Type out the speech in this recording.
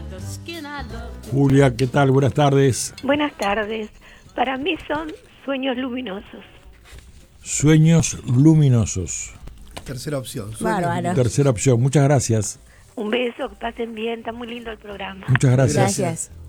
Julia, ¿qué tal? Buenas tardes. Buenas tardes. Para mí son sueños luminosos. Sueños luminosos. Tercera opción. Bárbaro. Tercera opción. Muchas gracias. Un beso, que pasen bien, está muy lindo el programa. Muchas gracias. Gracias.